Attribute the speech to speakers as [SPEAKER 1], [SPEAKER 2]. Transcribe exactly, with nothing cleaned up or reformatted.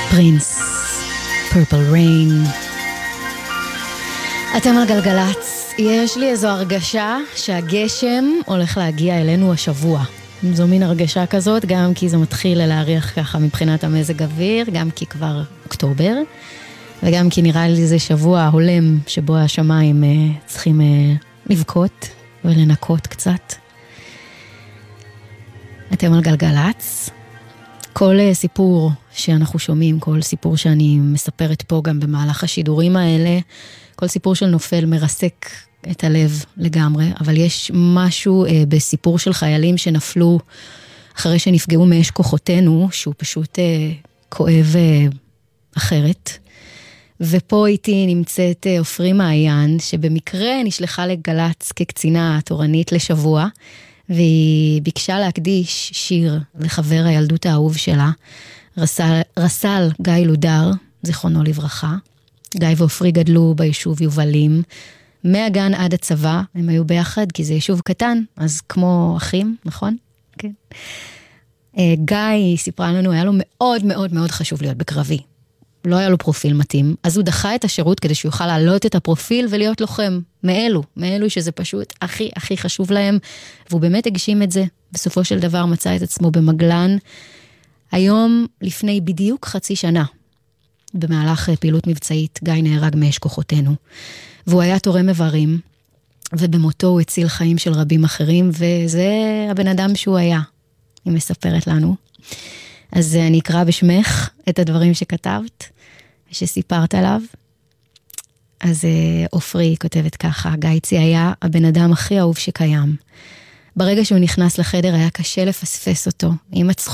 [SPEAKER 1] פרינס, Purple Rain. אתם על גלגלץ. יש לי איזו הרגשה שהגשם הולך להגיע אלינו השבוע. זו מין הרגשה כזאת, גם כי זה מתחיל להריח ככה מבחינת המזג אוויר, גם כי כבר אוקטובר, וגם כי נראה לי זה שבוע הולם שבו השמיים uh, צריכים uh, לבכות ולנקות קצת. אתם על גלגלץ. כל uh, סיפור שאנחנו שומעים, כל סיפור שאני מספרת פה גם במהלך השידורים האלה, כל סיפור של נופל מרסק את הלב לגמרי, אבל יש משהו uh, בסיפור של חיילים שנפלו אחרי שנפגעו מאש כוחותינו, שהוא פשוט uh, כואב uh, אחרת. ופה איתי נמצאת uh, אופרי מעיין, שבמקרה נשלחה לגלץ כקצינה תורנית לשבוע, והיא ביקשה להקדיש שיר לחבר הילדות האהוב שלה, רסל, רסל גיא לודר, זיכרונו לברכה. גיא ואופרי גדלו ביישוב יובלים, מהגן עד הצבא, הם היו ביחד, כי זה יישוב קטן, אז כמו אחים, נכון? כן. גיא סיפרה לנו, היה לו מאוד מאוד מאוד חשוב להיות בקרבי. לא היה לו פרופיל מתאים, אז הוא דחה את השירות כדי שהוא יוכל לעלות את הפרופיל ולהיות לוחם מאלו, מאלו שזה פשוט הכי הכי חשוב להם, והוא באמת הגשים את זה. בסופו של דבר מצא את עצמו במגלן. היום, לפני בדיוק חצי שנה, במהלך פעילות מבצעית, גיא נהרג מאש כוחותינו. והוא היה תורם איברים, ובמותו הוא הציל חיים של רבים אחרים, וזה הבן אדם שהוא היה, היא מספרת לנו. אז אני אקרא בשמך את הדברים שכתבת, שסיפרת עליו. אז אופרי כותבת ככה, גייצי היה הבן אדם הכי אהוב שקיים. ברגע שהוא נכנס לחדר היה קשה לפספס אותו, עם הצחוק